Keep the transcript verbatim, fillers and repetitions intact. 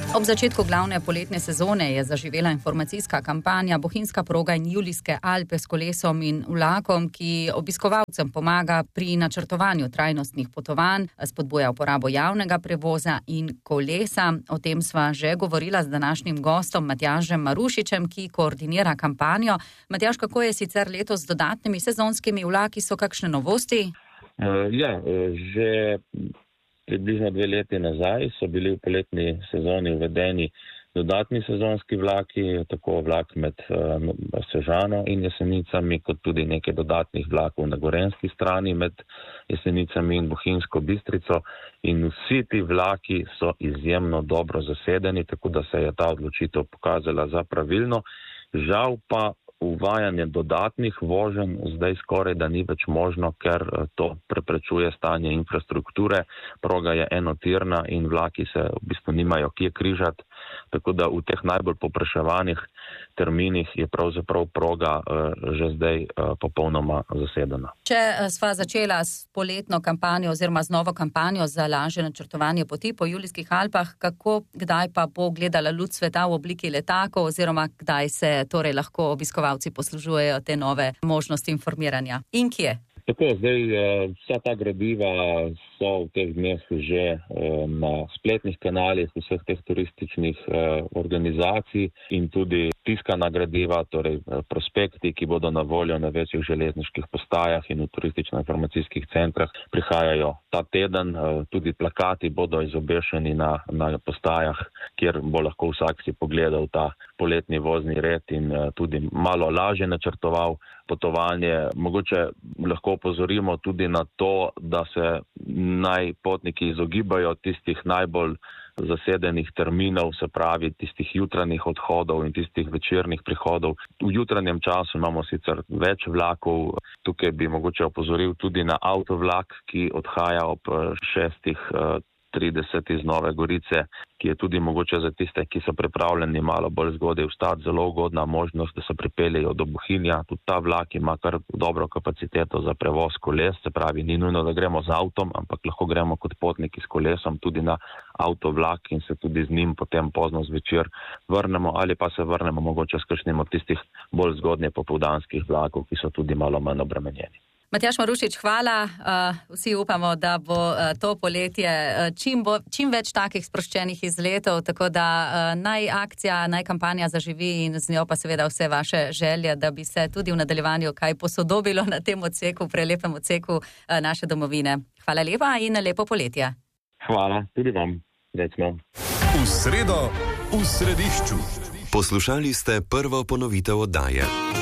Ob začetku glavne poletne sezone je zaživela informacijska kampanja Bohinjska proga in Julijske Alpe s kolesom in vlakom, ki obiskovalcem pomaga pri načrtovanju trajnostnih potovanj, spodbuja uporabo javnega prevoza in kolesa. O tem sva že govorila z današnjim gostom Matjažem Marušičem, ki koordinira kampanjo. Matjaž, kako je sicer letos z dodatnimi sezonskimi vlaki, so kakšne novosti? Uh, ja, že približno dve leti nazaj so bili v poletni sezoni uvedeni dodatni sezonski vlaki, tako vlak med uh, Sežano in Jesenicami, kot tudi nekaj dodatnih vlakov na gorenjski strani med Jesenicami in Bohinjsko Bistrico. In vsi ti vlaki so izjemno dobro zasedeni, tako da se je ta odločitev pokazala za pravilno. Žal pa uvajanje dodatnih voženj zdaj skoraj da ni več možno, ker to preprečuje stanje infrastrukture. Proga je enotirna in vlaki se v bistvu nimajo kje križati, tako da v teh najbolj popraševanih terminih je pravzaprav proga uh, že zdaj uh, popolnoma zasedena. Če sva začela s poletno kampanjo oziroma z novo kampanjo za lažje načrtovanje poti po Julijskih Alpah, kako, kdaj pa bo gledala luč sveta v obliki letakov oziroma kdaj se torej lahko obiskovalci poslužujejo te nove možnosti informiranja? In kje? Tako, zdaj vsa ta gradiva so v teh dneh že na spletnih kanalih vseh teh turističnih organizacij in tudi tiskana gradiva, torej prospekti, ki bodo na voljo na večjih železniških postajah in v turistično-informacijskih centrah, prihajajo ta teden. Tudi plakati bodo izobešeni na, na postajah, kjer bo lahko vsak si pogledal ta poletni vozni red in tudi malo lažje načrtoval potovanje. Mogoče lahko opozorimo tudi na to, da se naj potniki izogibajo tistih najbolj zasedenih terminov, se pravi tistih jutranjih odhodov in tistih večernih prihodov. V jutranjem času imamo sicer več vlakov. Tukaj bi mogoče opozoril tudi na avtovlak, ki odhaja ob šestih trideset iz Nove Gorice, ki je tudi mogoče za tiste, ki so pripravljeni malo bolj zgodaj vstati, zelo ugodna možnost, da se pripeljejo do Bohinja. Tudi ta vlak ima kar dobro kapaciteto za prevoz koles, se pravi, ni nujno, da gremo z avtom, ampak lahko gremo kot potniki s kolesom tudi na avtovlak in se tudi z njim potem pozno zvečer vrnemo ali pa se vrnemo mogoče s kakšnim od tistih bolj zgodnje popoldanskih vlakov, ki so tudi malo manj obremenjeni. Matjaž Marušič, hvala. Vsi upamo, da bo to poletje čim, bo, čim več takih sproščenih izletov, tako da naj akcija, naj kampanja zaživi in z njo pa seveda vse vaše želje, da bi se tudi v nadaljevanju kaj posodobilo na tem odseku, prelepem odseku naše domovine. Hvala lepa in lepo poletje. Hvala, tudi vam. Recimo. V sredo, v središču. Poslušali ste prvo ponovitev oddaje.